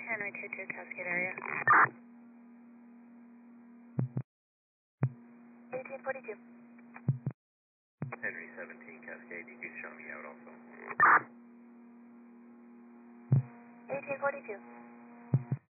Henry 22 Cascade area. 1842. Henry 17 Cascade, you can show me out also. 1842.